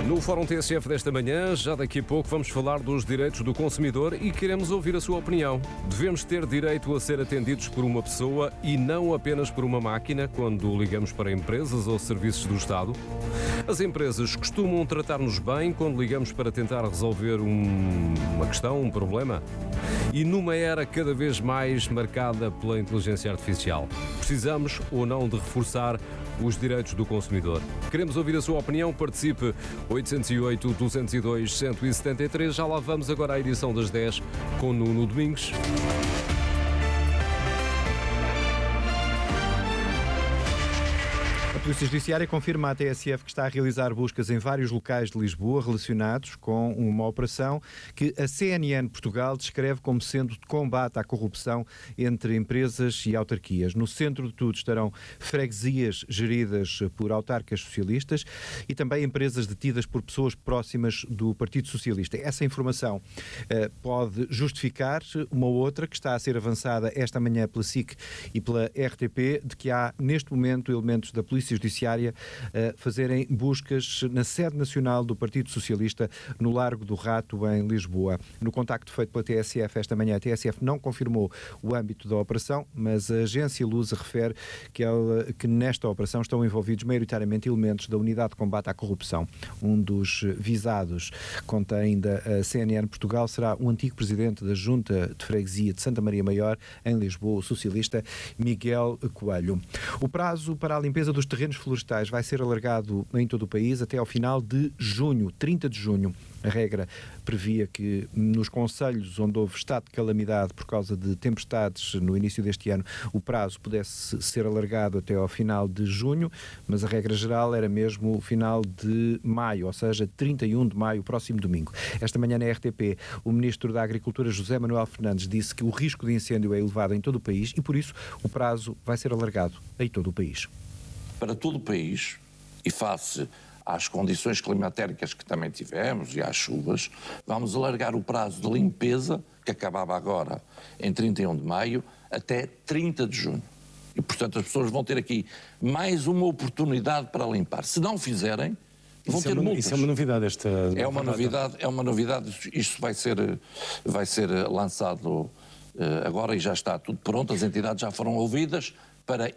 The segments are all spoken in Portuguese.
No Fórum TSF desta manhã, já daqui a pouco vamos falar dos direitos do consumidor e queremos ouvir a sua opinião. Devemos ter direito a ser atendidos por uma pessoa e não apenas por uma máquina quando ligamos para empresas ou serviços do Estado? As empresas costumam tratar-nos bem quando ligamos para tentar resolver uma questão, um problema? E numa era cada vez mais marcada pela inteligência artificial, precisamos ou não de reforçar os direitos do consumidor? Queremos ouvir a sua opinião. Participe 808-202-173. Já lá vamos agora à edição das 10 com Nuno Domingos. A Polícia Judiciária confirma à TSF que está a realizar buscas em vários locais de Lisboa relacionados com uma operação que a CNN Portugal descreve como sendo de combate à corrupção entre empresas e autarquias. No centro de tudo estarão freguesias geridas por autarcas socialistas e também empresas detidas por pessoas próximas do Partido Socialista. Essa informação pode justificar uma outra que está a ser avançada esta manhã pela SIC e pela RTP, de que há neste momento elementos da Polícia Judiciária fazerem buscas na sede nacional do Partido Socialista no Largo do Rato, em Lisboa. No contacto feito pela TSF esta manhã, a TSF não confirmou o âmbito da operação, mas a agência Lusa refere que nesta operação estão envolvidos maioritariamente elementos da Unidade de Combate à Corrupção. Um dos visados, conta ainda a CNN Portugal, será o antigo presidente da Junta de Freguesia de Santa Maria Maior, em Lisboa, o socialista Miguel Coelho. O prazo para a limpeza dos terrenos florestais vai ser alargado em todo o país até ao final de junho, 30 de junho. A regra previa que nos concelhos onde houve estado de calamidade por causa de tempestades no início deste ano, o prazo pudesse ser alargado até ao final de junho, mas a regra geral era mesmo o final de maio, ou seja, 31 de maio, próximo domingo. Esta manhã na RTP, o Ministro da Agricultura, José Manuel Fernandes, disse que o risco de incêndio é elevado em todo o país e, por isso, o prazo vai ser alargado em todo o país. Para todo o país, e face às condições climatéricas que também tivemos e às chuvas, vamos alargar o prazo de limpeza, que acabava agora em 31 de maio, até 30 de junho. E, portanto, as pessoas vão ter aqui mais uma oportunidade para limpar. Se não fizerem, vão ter multas. Isso é uma novidade, esta... É uma novidade. Isto vai ser lançado agora e já está tudo pronto. As entidades já foram ouvidas para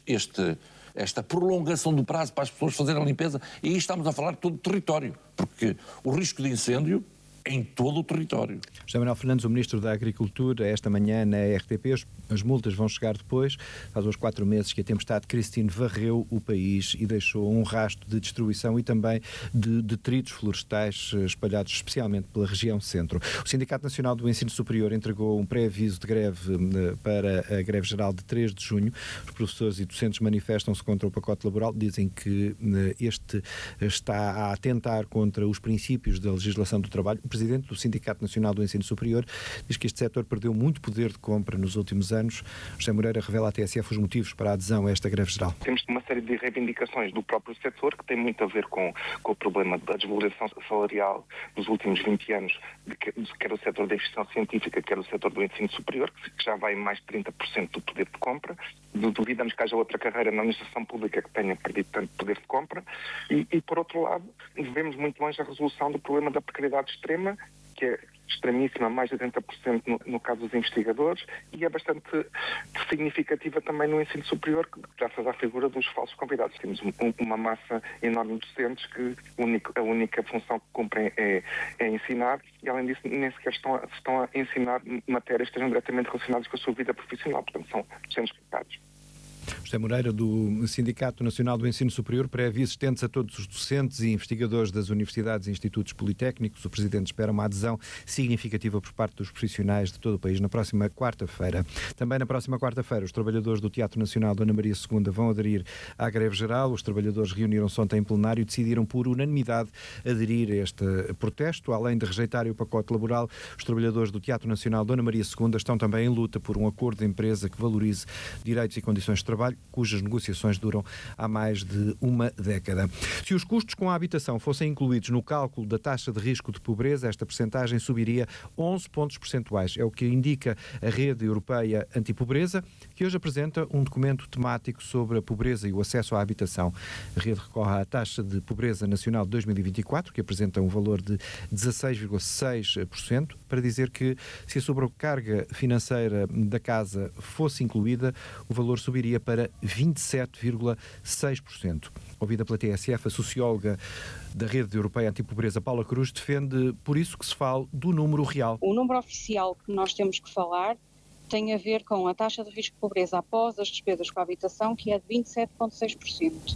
esta prolongação do prazo para as pessoas fazerem a limpeza, e aí estamos a falar de todo o território, porque o risco de incêndio é em todo o território. José Manuel Fernandes, o Ministro da Agricultura, esta manhã na RTP, as multas vão chegar depois. Faz uns 4 meses que a tempestade Christine varreu o país e deixou um rastro de destruição e também de detritos florestais espalhados especialmente pela região centro. O Sindicato Nacional do Ensino Superior entregou um pré-aviso de greve para a greve geral de 3 de junho. Os professores e docentes manifestam-se contra o pacote laboral, dizem que este está a atentar contra os princípios da legislação do trabalho. O presidente do Sindicato Nacional do Ensino Superior diz que este setor perdeu muito poder de compra nos últimos anos. José Moreira revela à TSF os motivos para a adesão a esta greve geral. Temos uma série de reivindicações do próprio setor que tem muito a ver com o problema da desvalorização salarial dos últimos 20 anos, quer o setor da investigação científica, quer o setor do ensino superior, que já vai em mais de 30% do poder de compra. Duvidamos que haja outra carreira na administração pública que tenha perdido tanto poder de compra. E por outro lado, vemos muito longe a resolução do problema da precariedade extrema, que é extremíssima, mais de 80% no caso dos investigadores, e é bastante significativa também no ensino superior, graças à figura dos falsos convidados. Temos uma massa enorme de docentes que a única função que cumprem é ensinar, e além disso nem sequer estão a ensinar matérias que estejam diretamente relacionadas com a sua vida profissional, portanto são docentes precários. José Moreira, do Sindicato Nacional do Ensino Superior, pré-avisos extensos a todos os docentes e investigadores das universidades e institutos politécnicos. O Presidente espera uma adesão significativa por parte dos profissionais de todo o país na próxima quarta-feira. Também na próxima quarta-feira, os trabalhadores do Teatro Nacional Dona Maria II vão aderir à greve geral. Os trabalhadores reuniram-se ontem em plenário e decidiram por unanimidade aderir a este protesto. Além de rejeitarem o pacote laboral, os trabalhadores do Teatro Nacional Dona Maria II estão também em luta por um acordo de empresa que valorize direitos e condições de trabalho trabalho, cujas negociações duram há mais de uma década. Se os custos com a habitação fossem incluídos no cálculo da taxa de risco de pobreza, esta percentagem subiria 11 pontos percentuais. É o que indica a Rede Europeia Antipobreza, que hoje apresenta um documento temático sobre a pobreza e o acesso à habitação. A rede recorre à taxa de pobreza nacional de 2024, que apresenta um valor de 16,6%, para dizer que se a sobrecarga financeira da casa fosse incluída, o valor subiria para 27,6%. Ouvida pela TSF, a socióloga da Rede Europeia Antipobreza, Paula Cruz, defende por isso que se fala do número real. O número oficial que nós temos que falar tem a ver com a taxa de risco de pobreza após as despesas com a habitação, que é de 27,6%.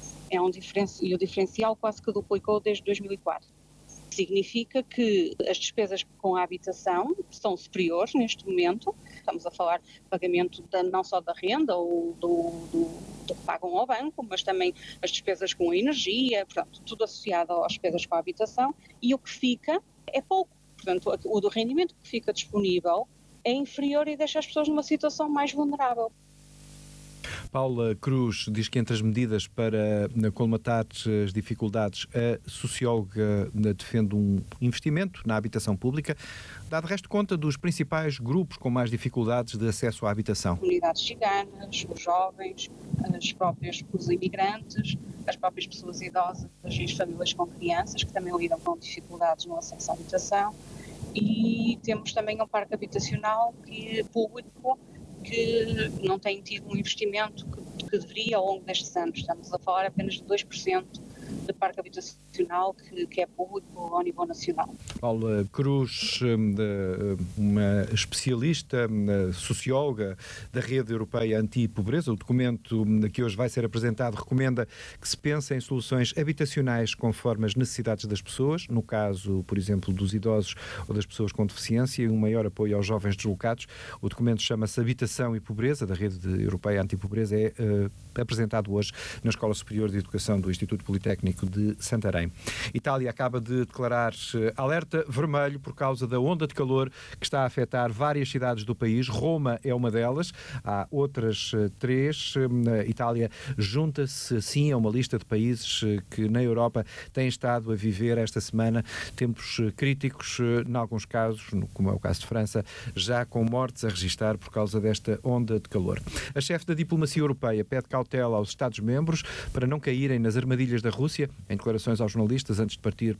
E o diferencial quase que duplicou desde 2004. Significa que as despesas com a habitação são superiores neste momento. Estamos a falar de pagamento não só da renda ou do que pagam ao banco, mas também as despesas com a energia, portanto, tudo associado às despesas com a habitação, e o que fica é pouco. Portanto, o do rendimento que fica disponível é inferior e deixa as pessoas numa situação mais vulnerável. Paula Cruz diz que entre as medidas para colmatar as dificuldades, a socióloga defende um investimento na habitação pública, dá de resto conta dos principais grupos com mais dificuldades de acesso à habitação. Comunidades ciganas, os jovens, os imigrantes, as próprias pessoas idosas e as famílias com crianças, que também lidam com dificuldades no acesso à habitação. E temos também um parque habitacional público que não tem tido um investimento que deveria ao longo destes anos. Estamos a falar apenas de 2% de parque habitacional que é público ao nível nacional. Paula Cruz, uma especialista, socióloga da Rede Europeia Antipobreza. O documento que hoje vai ser apresentado recomenda que se pense em soluções habitacionais conforme as necessidades das pessoas, no caso, por exemplo, dos idosos ou das pessoas com deficiência, e um maior apoio aos jovens deslocados. O documento chama-se Habitação e Pobreza, da Rede Europeia Antipobreza, é apresentado hoje na Escola Superior de Educação do Instituto Politécnico de Santarém. Itália acaba de declarar alerta vermelho por causa da onda de calor que está a afetar várias cidades do país. Roma é uma delas. Há outras 3. A Itália junta-se assim a uma lista de países que na Europa têm estado a viver esta semana tempos críticos, em alguns casos, como é o caso de França, já com mortes a registar por causa desta onda de calor. A chefe da diplomacia europeia pede cautela aos Estados-membros para não caírem nas armadilhas da Rússia. Em declarações aos jornalistas antes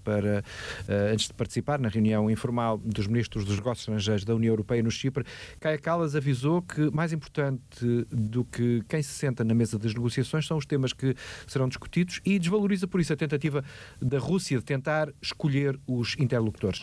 de participar na reunião informal dos ministros dos negócios estrangeiros da União Europeia no Chipre, Kaja Kallas avisou que mais importante do que quem se senta na mesa das negociações são os temas que serão discutidos, e desvaloriza por isso a tentativa da Rússia de tentar escolher os interlocutores.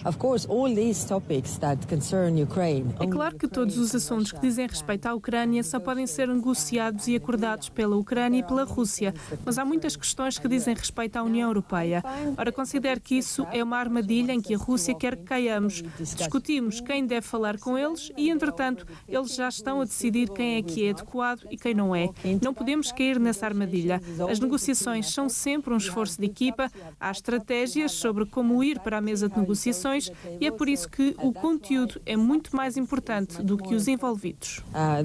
É claro que todos os assuntos que dizem respeito à Ucrânia só podem ser negociados e acordados pela Ucrânia e pela Rússia, mas há muitas questões que dizem respeito à União Europeia. Ora, considero que isso é uma armadilha em que a Rússia quer que caiamos. Discutimos quem deve falar com eles e, entretanto, eles já estão a decidir quem é que é adequado e quem não é. Não podemos cair nessa armadilha. As negociações são sempre um esforço de equipa, há estratégias sobre como ir para a mesa de negociações e é por isso que o conteúdo é muito mais importante do que os envolvidos.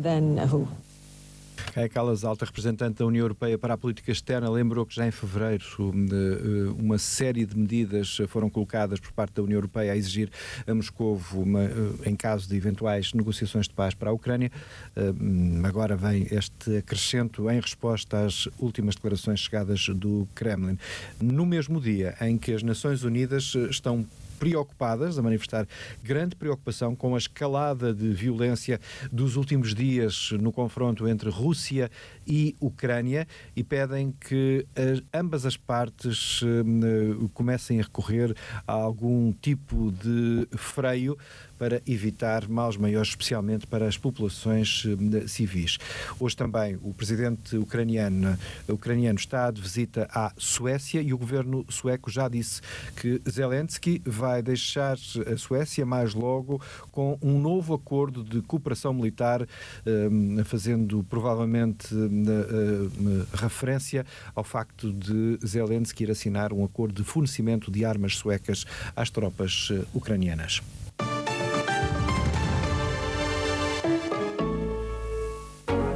Kaja Kallas, alta representante da União Europeia para a política externa, lembrou que já em fevereiro uma série de medidas foram colocadas por parte da União Europeia a exigir a Moscovo, em caso de eventuais negociações de paz para a Ucrânia. Agora vem este acrescento em resposta às últimas declarações chegadas do Kremlin. No mesmo dia em que as Nações Unidas estão preocupadas, a manifestar grande preocupação com a escalada de violência dos últimos dias no confronto entre Rússia e Ucrânia, e pedem que ambas as partes comecem a recorrer a algum tipo de freio para evitar males maiores, especialmente para as populações civis. Hoje também o presidente ucraniano está de visita à Suécia e o governo sueco já disse que Zelensky vai deixar a Suécia mais logo com um novo acordo de cooperação militar, fazendo provavelmente referência ao facto de Zelensky ir assinar um acordo de fornecimento de armas suecas às tropas ucranianas. Com mais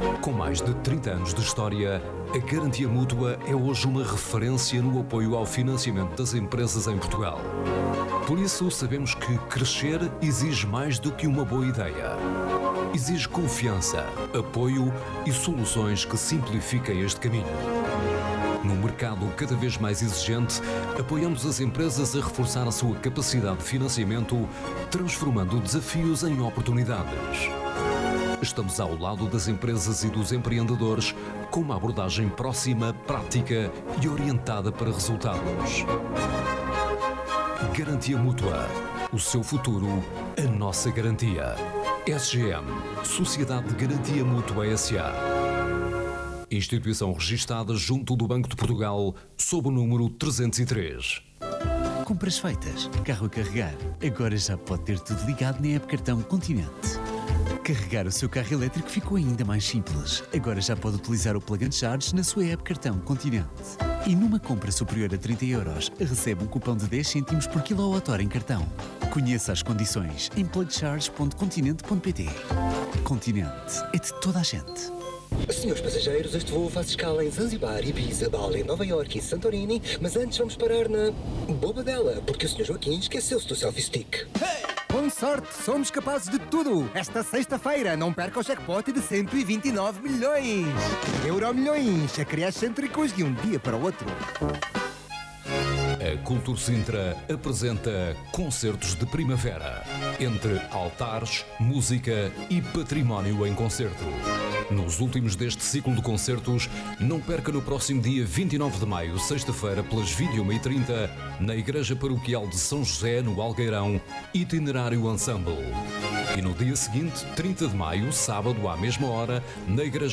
mais de 30 anos de história, a Garantia Mútua é hoje uma referência no apoio ao financiamento das empresas em Portugal. Por isso, sabemos que crescer exige mais do que uma boa ideia. Exige confiança, apoio e soluções que simplifiquem este caminho. Num mercado cada vez mais exigente, apoiamos as empresas a reforçar a sua capacidade de financiamento, transformando desafios em oportunidades. Estamos ao lado das empresas e dos empreendedores com uma abordagem próxima, prática e orientada para resultados. Garantia Mútua. O seu futuro, a nossa garantia. SGM, Sociedade de Garantia Mútua S.A. Instituição registada junto do Banco de Portugal, sob o número 303. Compras feitas, carro a carregar. Agora já pode ter tudo ligado na app Cartão Continente. Carregar o seu carro elétrico ficou ainda mais simples. Agora já pode utilizar o Plug and Charge na sua app Cartão Continente. E numa compra superior a 30 euros, recebe um cupom de 10 cêntimos por kWh em cartão. Conheça as condições em plugcharge.continente.pt. Continente é de toda a gente. Senhores passageiros, este voo faz escala em Zanzibar, Ibiza, Bali, Nova Iorque e Santorini, mas antes vamos parar na Bobadela, porque o Sr. Joaquim esqueceu-se do selfie stick. Hey! Com sorte, somos capazes de tudo. Esta sexta-feira, não perca o jackpot de 129 milhões. Euromilhões, a criar excêntricos de um dia para o outro. A Cultura Sintra apresenta Concertos de Primavera, entre altares, música e património em concerto. Nos últimos deste ciclo de concertos, não perca no próximo dia 29 de maio, sexta-feira, pelas 21h30, na Igreja Paroquial de São José, no Algueirão, Itinerário Ensemble. E no dia seguinte, 30 de maio, sábado, à mesma hora, na Igreja